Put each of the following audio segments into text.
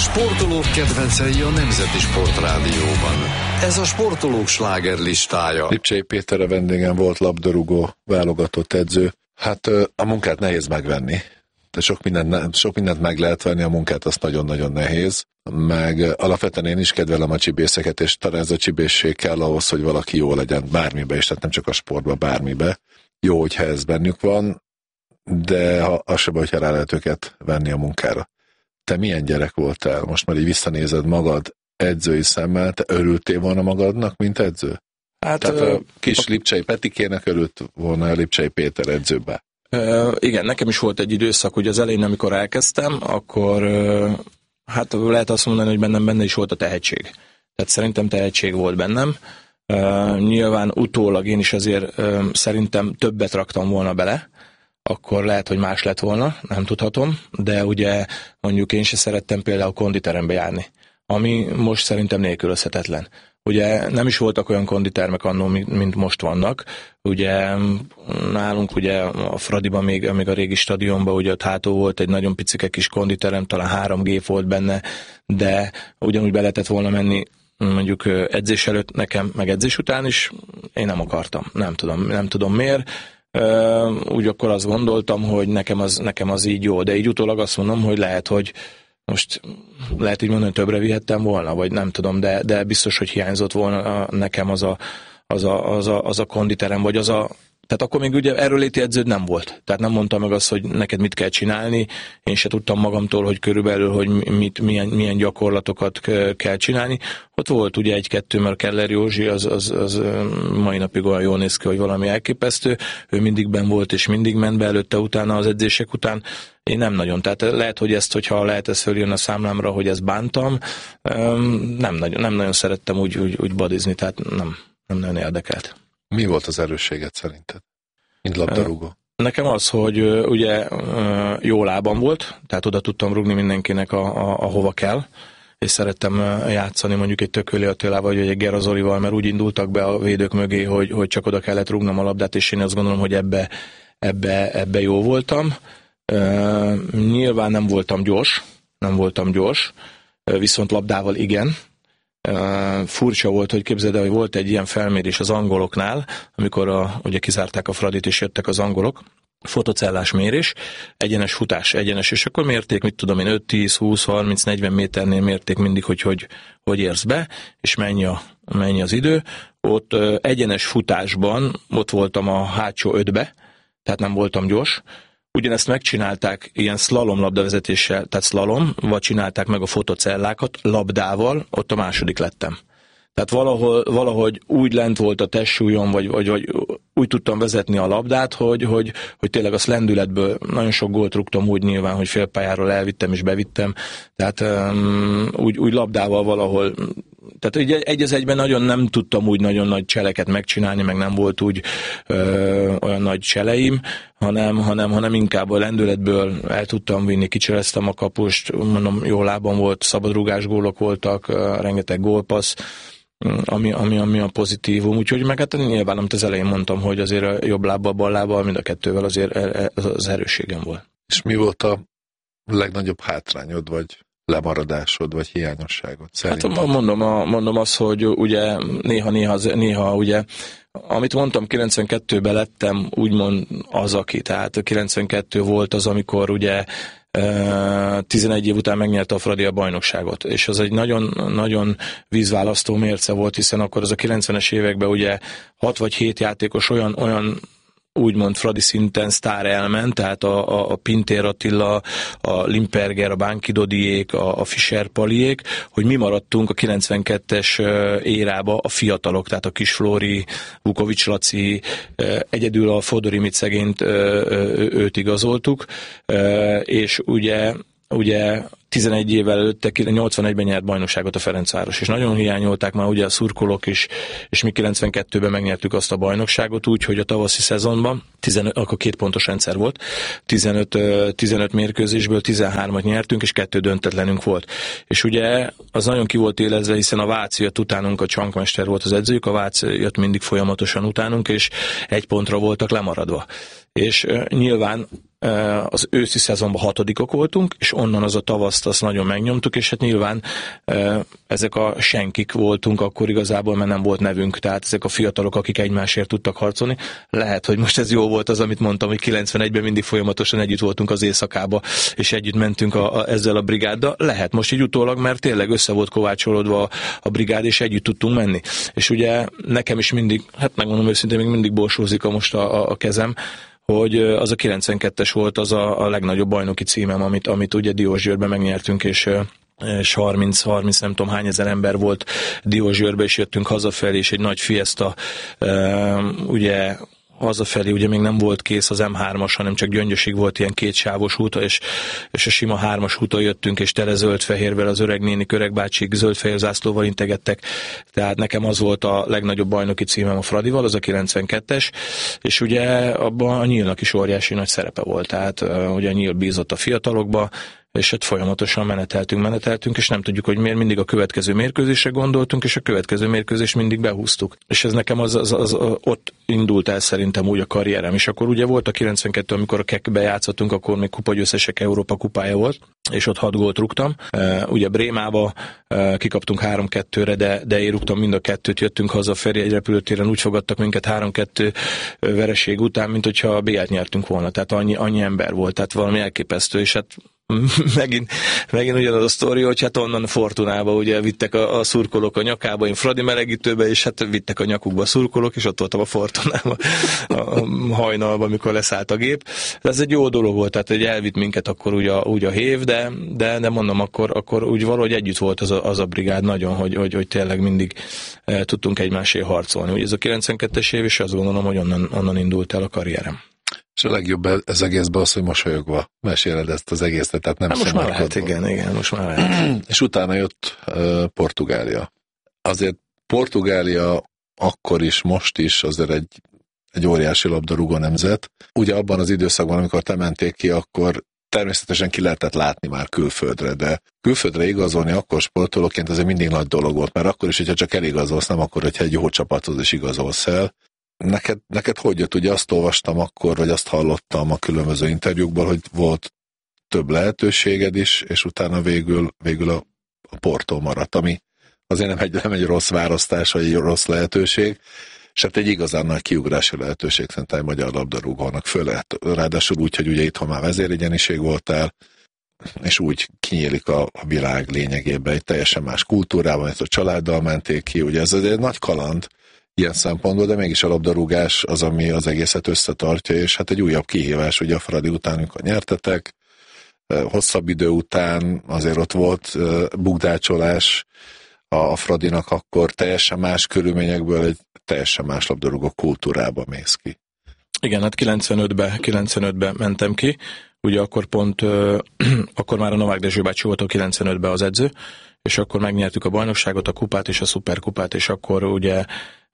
sportolók kedvencei a Nemzeti Sportrádióban. Ez a sportolók slágerlistája. Lipcsei Péter a vendégem, volt labdarúgó, válogatott edző. Hát a munkát nehéz megvenni. De sok mindent meg lehet venni, a munkát azt nagyon-nagyon nehéz. Meg alapvetően én is kedvelem a csibészeket, és talán ez a csibészség kell ahhoz, hogy valaki jó legyen bármibe, és tehát nem csak a sportban, bármibe. Jó, hogyha ez bennük van, de az sem, hogyha rá lehet őket venni a munkára. Te milyen gyerek voltál? Most már így visszanézed magad edzői szemmel, te örültél volna magadnak, mint edző? Hát, tehát a kis Lipcsei Petikének örült volna a Lipcsei Péter edzőbe. Igen, nekem is volt egy időszak, hogy az elején, amikor elkezdtem, akkor hát lehet azt mondani, hogy benne is volt a tehetség. Tehát szerintem tehetség volt bennem. Nyilván utólag én is azért szerintem többet raktam volna bele, akkor lehet, hogy más lett volna, nem tudhatom, de ugye mondjuk én se szerettem például konditerembe járni, ami most szerintem nélkülözhetetlen. Ugye nem is voltak olyan konditermek annól, mint most vannak. Ugye nálunk ugye a Fradiban még a régi stadionban ugye ott hátul volt egy nagyon picike kis konditerem, talán 3 gép volt benne, de ugyanúgy be lehetett volna menni mondjuk edzés előtt nekem, meg edzés után is, én nem akartam. Nem tudom miért. Úgy akkor azt gondoltam, hogy nekem az így jó, de így utólag azt mondom, hogy lehet, hogy most lehet így mondani, hogy többre vihettem volna, vagy nem tudom, de biztos, hogy hiányzott volna nekem az a konditerem, vagy tehát akkor még ugye erőléti edződ nem volt. Tehát nem mondtam meg azt, hogy neked mit kell csinálni, én se tudtam magamtól, hogy körülbelül, hogy milyen gyakorlatokat kell csinálni. Ott volt ugye 1-2, mert Keller Józsi az mai napig olyan jól néz ki, hogy valami elképesztő. Ő mindig benn volt, és mindig ment be előtte, utána az edzések után. Én nem nagyon. Tehát lehet, hogy hogyha lehet ezt följön a számlámra, hogy ezt bántam, nem nagyon szerettem úgy badizni, tehát nem nagyon érdekelt. Mi volt az erősséged szerinted, mint labdarúgó? Nekem az, hogy ugye jó lábam volt, tehát oda tudtam rúgni mindenkinek ahova kell, és szerettem játszani mondjuk egy Tököli Attilával, vagy egy Gera Zolival, mert úgy indultak be a védők mögé, hogy csak oda kellett rúgnom a labdát, és én azt gondolom, hogy ebbe jó voltam. Nyilván nem voltam gyors, viszont labdával igen. Furcsa volt, hogy képzeld el, hogy volt egy ilyen felmérés az angoloknál, amikor ugye kizárták a Fradit és jöttek az angolok, fotocellás mérés, egyenes futás, és akkor mérték, mit tudom én, 5, 10, 20, 30, 40 méternél mérték mindig, hogy érsz be, és mennyi az idő. Ott egyenes futásban, ott voltam a hátsó 5-be, tehát nem voltam gyors. Ugyanezt megcsinálták ilyen szlalom labdavezetéssel, tehát szlalom, vagy csinálták meg a fotocellákat labdával, ott a második lettem. Tehát valahogy úgy lent volt a testsúlyom, vagy úgy tudtam vezetni a labdát, hogy tényleg a lendületből nagyon sok gólt rúgtam úgy nyilván, hogy félpályáról elvittem és bevittem. Tehát úgy labdával valahol, tehát egy az egyben nagyon nem tudtam úgy nagyon nagy cseleket megcsinálni, meg nem volt úgy olyan nagy cseleim, hanem inkább a lendületből el tudtam vinni, kicsereztem a kapust, mondom, jó lábam volt, szabadrúgás gólok voltak, rengeteg gólpassz, ami a pozitívum, úgyhogy meg hát nyilván, amit az elején mondtam, hogy azért a jobb lábbal, bal lábbal, mind a kettővel azért az erősségem volt. És mi volt a legnagyobb hátrányod, vagy lemaradásod, vagy hiányosságod szerintem? Hát mondom azt, hogy ugye néha ugye, amit mondtam, 92-ben lettem úgymond az, aki, tehát 92 volt az, amikor ugye 11 év után megnyerte a Fradi a bajnokságot, és az egy nagyon vízválasztó mérce volt, hiszen akkor az a 90-es években ugye 6 vagy 7 játékos olyan úgymond Fradi szinten sztár elment, tehát a Pintér Attila, a Limperger, a Bánki Dodiék, a Fischer Paliék, hogy mi maradtunk a 92-es érába a fiatalok, tehát a Kis Flóri, Vukovics Laci, egyedül a Fodor Imicegént őt igazoltuk, és ugye 11 évvel előtte, 81-ben nyert bajnokságot a Ferencváros, és nagyon hiányolták már ugye a szurkolók is, és mi 92-ben megnyertük azt a bajnokságot úgy, hogy a tavaszi szezonban, akkor 2 pontos rendszer volt, 15 mérkőzésből 13-at nyertünk, és 2 döntetlenünk volt. És ugye az nagyon ki volt élezve, hiszen a Váci jött utánunk, a Csankmester volt az edzőjük, a Váci jött mindig folyamatosan utánunk, és 1 pontra voltak lemaradva. és nyilván az őszi szezonban 6. voltunk, és onnan az a tavaszt azt nagyon megnyomtuk, és hát nyilván ezek a senkik voltunk akkor igazából, mert nem volt nevünk, tehát ezek a fiatalok, akik egymásért tudtak harcolni. Lehet, hogy most ez jó volt az, amit mondtam, hogy 91-ben mindig folyamatosan együtt voltunk az éjszakába, és együtt mentünk ezzel a brigáddal. Lehet most így utólag, mert tényleg össze volt kovácsolódva a brigád, és együtt tudtunk menni. És ugye nekem is mindig, hát megmondom őszintén, még mindig borsózik most a kezem, hogy az a 92-es volt az a legnagyobb bajnoki címem, amit ugye Diósgyőrben megnyertünk, és 30 nem tudom hány ezer ember volt Diósgyőrbe, és jöttünk hazafelé, és egy nagy fiesta, ugye hazafelé ugye még nem volt kész az M3-as, hanem csak Gyöngyösig volt ilyen kétsávos út, és a sima 3-as úton jöttünk, és tele zöld-fehérvel az öreg nénik, öreg bácsik zöld-fehér zászlóval integettek. Tehát nekem az volt a legnagyobb bajnoki címem a Fradival, az a 92-es, és ugye abban a Nyílnak is óriási nagy szerepe volt. Tehát ugye a Nyíl bízott a fiatalokba, és hát folyamatosan meneteltünk, és nem tudjuk, hogy miért, mindig a következő mérkőzésre gondoltunk, és a következő mérkőzést mindig behúztuk. És ez nekem az ott indult el szerintem úgy a karrierem. És akkor ugye volt a 92, amikor a Kekbe játszottunk, akkor még kupagyőztesek Európa kupája volt, és ott 6 gólt rúgtam. Ugye Brémába kikaptunk 3-2-re, de én rúgtam mind a 2-t, jöttünk haza Feri egy repülőtéren, úgy fogadtak minket 3-2 vereség után, mint hogyha B-t nyertünk volna. Tehát annyi ember volt, tehát valami elképesztő, és hát megint ugyanaz a sztori, hogy hát onnan Fortunába ugye vittek a szurkolók a nyakába, én Fradi melegítőbe, és hát vittek a nyakukba a szurkolók, és ott voltam a Fortunába a hajnalban, amikor leszállt a gép. De ez egy jó dolog volt, tehát hogy elvitt minket akkor úgy a hév, de mondom, akkor úgy valahogy együtt volt az a brigád nagyon, hogy tényleg mindig tudtunk egymásért harcolni. Ugye ez a 92-es év, és azt gondolom, hogy onnan indult el a karrierem. És a legjobb ez egészben az, hogy mosolyogva meséled ezt az egészet, tehát nem most már lehet, igen, most már lehet. És utána jött Portugália. Azért Portugália akkor is, most is azért egy óriási labdarúgó nemzet. Ugye abban az időszakban, amikor te mentél ki, akkor természetesen ki lehetett látni már külföldre, de külföldre igazolni akkor sportolóként azért mindig nagy dolog volt, mert akkor is, hogyha csak eligazolsz, nem akkor, hogyha egy jó csapathoz is igazolsz el. Neked hogy jött? Ugye azt olvastam akkor, vagy azt hallottam a különböző interjúkból, hogy volt több lehetőséged is, és utána végül a Porto maradt, ami azért nem egy rossz választás, vagy egy rossz lehetőség, és hát egy igazán nagy kiugrási lehetőség szerintem egy magyar labdarúgónak, ráadásul úgy, hogy ugye itthon már vezérigyeniség voltál, és úgy kinyílik a világ lényegében egy teljesen más kultúrában, hogy a családdal mentél ki, ugye ez egy nagy kaland, ilyen szempontból, de mégis a labdarúgás az, ami az egészet összetartja, és hát egy újabb kihívás, ugye a Fradi után, amikor nyertetek, hosszabb idő után azért ott volt bukdácsolás a Fradinak, akkor teljesen más körülményekből egy teljesen más labdarúgó kultúrába mész ki. Igen, hát 95-ben mentem ki, ugye akkor akkor már a Novák Dezső bácsi volt a 95-ben az edző, és akkor megnyertük a bajnokságot, a kupát és a szuperkupát, és akkor ugye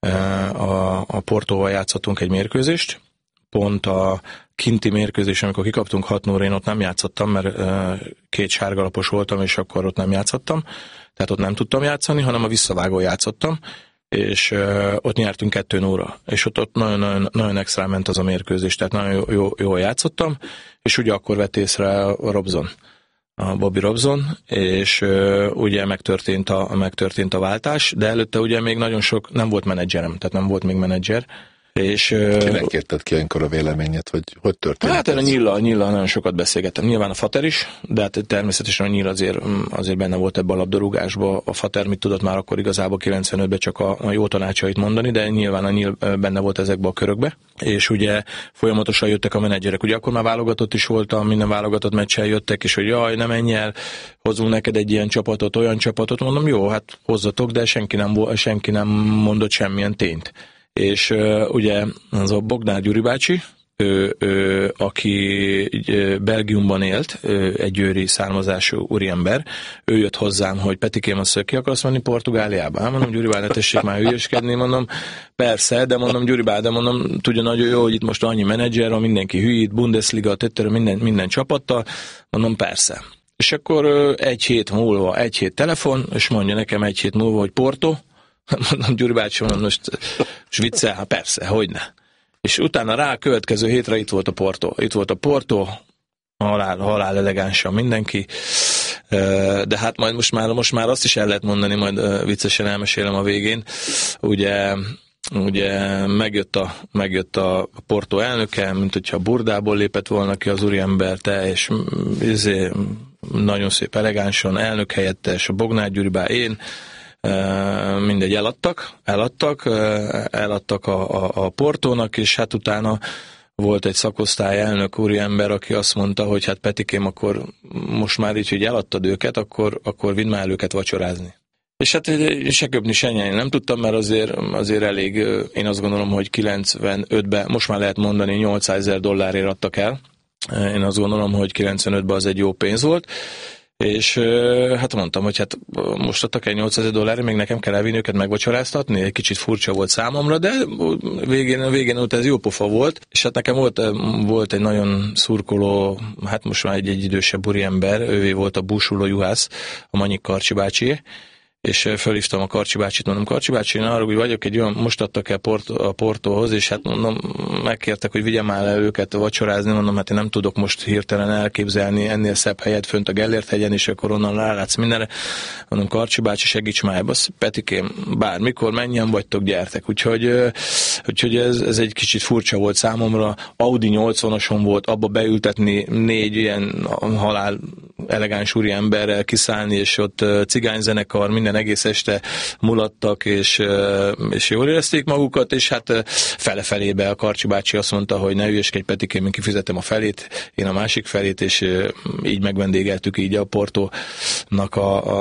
a Portóval játszottunk egy mérkőzést, pont a kinti mérkőzés, amikor kikaptunk 6-0-ra, én ott nem játszottam, mert 2 sárgalapos voltam, és akkor ott nem játszottam, tehát ott nem tudtam játszani, hanem a visszavágó játszottam, és ott nyertünk 2-0-ra, és ott nagyon extra ment az a mérkőzés, tehát nagyon jól játszottam, és ugye akkor vett észre a Bobby Robson, és ugye megtörtént a váltás, de előtte ugye még nagyon sok, nem volt menedzserem, tehát nem volt még menedzser, és... Kinek kérted ki olyankor a véleményet, hogy történt? Hát a Nyilla nagyon sokat beszélgettem. Nyilván a Fater is, de hát természetesen a Nyil azért benne volt ebbe a labdarúgásba. A Fater mit tudott már akkor igazából 95-ben csak a jó tanácsait mondani, de nyilván a Nyil benne volt ezekbe a körökbe. És ugye folyamatosan jöttek a menedzserek. Ugye akkor már válogatott is voltam, minden válogatott meccsen jöttek, és hogy jaj, nem menj el, hozunk neked egy ilyen csapatot, olyan csapatot. Mondom, jó, hát hozzatok, de senki nem mondott semmilyen tényt. És ugye az a Bognár Gyuri bácsi, aki Belgiumban élt, egy győri származású úriember, ő jött hozzám, hogy Petikém, azt ki akarsz menni Portugáliába? Hát mondom, Gyuri bá, ne tessék már hülyeskedni, mondom, persze, de mondom, Gyuri bá, de mondom, tudja nagyon jó, hogy itt most annyi menedzser, mindenki hülyít, Bundesliga, minden csapattal, mondom, persze. És akkor egy hét telefon, és mondja nekem egy hét múlva, hogy Porto. Mondom, Gyuri bácsi, mondom, most viccel, hát persze, hogyne. És utána rá a következő hétre itt volt a Porto, halál elegánsan mindenki, de hát majd most már azt is el lehet mondani, majd viccesen elmesélem a végén, ugye megjött a Porto elnöke, mint hogyha Burdából lépett volna ki az úriember, és nagyon szép elegánsan, elnök helyettes, a Bognár Gyuri, én, mindegy, eladtak a Portónak, és hát utána volt egy szakosztály elnök úriember, aki azt mondta, hogy hát Petikém, akkor most már így, hogy eladtad őket, akkor vidd már el őket vacsorázni. És hát se köpni, se nyelni nem tudtam, mert azért elég, én azt gondolom, hogy 95-ben, most már lehet mondani, $800,000 adtak el. Én azt gondolom, hogy 95-ben az egy jó pénz volt. És hát mondtam, hogy hát most adtak egy $800,000, még nekem kell elvinni őket megvacsoráztatni, egy kicsit furcsa volt számomra, de végén ez jó pofa volt, és hát nekem volt egy nagyon szurkoló, hát most már egy idősebb úriember, ővé volt a búsuló juhász, a Manyik Karcsi bácsi, és felhívtam a Karcsi bácsit, mondom, Karcsi bácsi, arra, hogy vagyok egy olyan, most adtak el a Portóhoz, és hát mondom, megkértek, hogy vigyem már el őket vacsorázni, mondom, hát én nem tudok most hirtelen elképzelni ennél szebb helyet fönt a Gellért hegyen, és akkor onnan rálátsz mindenre. Mondom, Karcsi bácsi, segíts már, Petikém, bármikor menjen vagytok, gyertek. Úgyhogy ez egy kicsit furcsa volt számomra. Audi 80-ason volt, abba beültetni 4 ilyen halál elegáns úriemberrel kiszállni, és ott cigányzenekar, minden egész este mulattak, és jól érezték magukat, és hát fele-felébe a Karcsi bácsi azt mondta, hogy ne hülyeskedj, Petikém, én kifizetem a felét, én a másik felét, és így megvendégeltük így a Portónak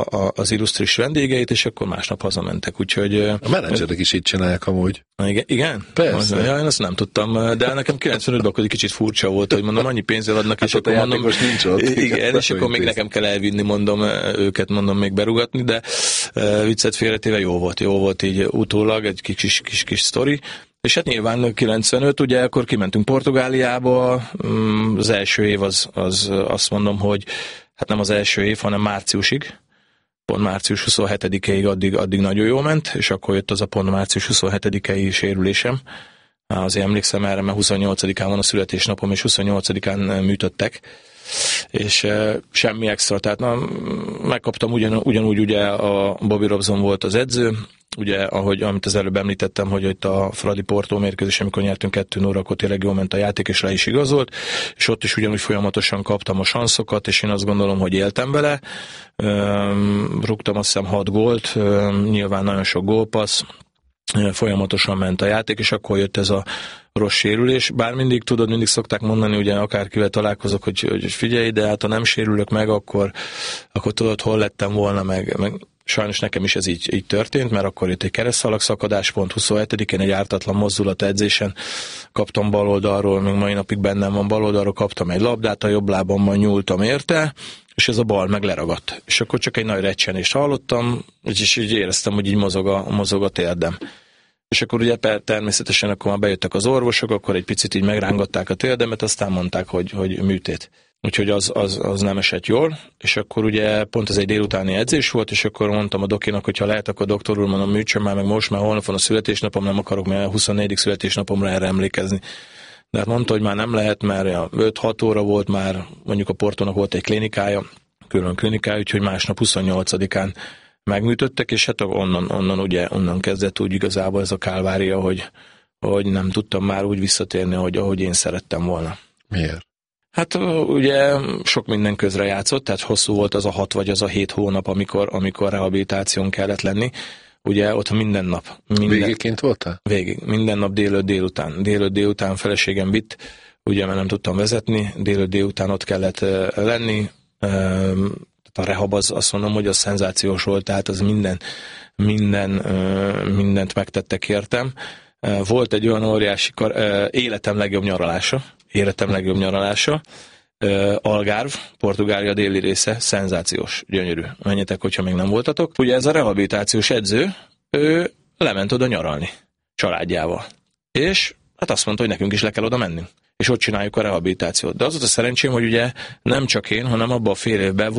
az illusztris vendégeit, és akkor másnap hazamentek, úgyhogy... A menedzserek is így csinálják amúgy. Igen? Persze. Ja, én azt nem tudtam, de nekem 95-ben akkor egy kicsit furcsa volt, hogy mondom, annyi pénzzel adnak, hát és akkor mondom... nincs ott. Igen, és akkor még nekem kell elvinni, őket még berugatni, de viccet félretéve jó volt így utólag, egy kis sztori. És hát nyilván 95, ugye akkor kimentünk Portugáliába, az első év az azt mondom, hogy hát nem az első év, hanem márciusig, pont március 27-ig addig nagyon jól ment, és akkor jött az a pont március 27-i sérülésem. Azért emlékszem erre, mert 28-án van a születésnapom, és 28-án műtöttek, és semmi extra, tehát megkaptam ugyanúgy ugye a Bobby Robson volt az edző, ugye amit az előbb említettem, hogy itt a Fradi Porto mérkőzés, amikor nyertünk 2-0, akkor tényleg jól ment a játék, és le is igazolt, és ott is ugyanúgy folyamatosan kaptam a sanszokat, és én azt gondolom, hogy éltem vele, rúgtam azt hiszem 6 gólt, nyilván nagyon sok gólpassz, folyamatosan ment a játék, és akkor jött ez a rossz sérülés. Bár mindig szokták mondani, ugye akárkivel találkozok, hogy figyelj, de hát ha nem sérülök meg, akkor tudod, hol lettem volna, meg sajnos nekem is ez így történt, mert akkor jött egy keresztszalagszakadás, pont 27-én egy ártatlan mozdulat edzésen kaptam bal oldalról, még mai napig bennem van bal oldalról, kaptam egy labdát, a jobb lábammal nyúltam érte, és ez a bal meg leragadt. És akkor csak egy nagy recsenést hallottam, és így éreztem, hogy így mozog a térdem. És akkor ugye természetesen akkor már bejöttek az orvosok, akkor egy picit így megrángatták a térdemet, aztán mondták, hogy műtét. Úgyhogy az nem esett jól, és akkor ugye pont ez egy délutáni edzés volt, és akkor mondtam a dokinak, hogy ha lehet, akkor doktor úr, mondom, műtsön már, meg most már holnap van a születésnapom, nem akarok már a 24. születésnapomra erre emlékezni. De hát mondta, hogy már nem lehet, mert 5-6 óra volt már, mondjuk a Portónak volt egy klinikája, külön klinikája, úgyhogy másnap 28-án megműtöttek, és hát onnan kezdett úgy igazából ez a kálvária, hogy nem tudtam már úgy visszatérni, ahogy én szerettem volna. Miért? Hát ugye sok minden közre játszott, tehát hosszú volt az a 6 vagy az a 7 hónap, amikor rehabilitáción kellett lenni. Ugye ott minden nap. Végigként voltál? Végig. Minden nap délután feleségem vitt, ugye mert nem tudtam vezetni, délután ott kellett lenni. A rehab azt mondom, hogy az szenzációs volt, tehát az mindent megtettek értem. Volt egy olyan óriási életem legjobb nyaralása. Algarve, Portugália déli része, szenzációs, gyönyörű. Menjetek, hogyha még nem voltatok. Ugye ez a rehabilitációs edző, ő lement oda nyaralni családjával. És hát azt mondta, hogy nekünk is le kell oda mennünk. És ott csináljuk a rehabilitációt. De az volt a szerencsém, hogy ugye nem csak én, hanem abban a fél évben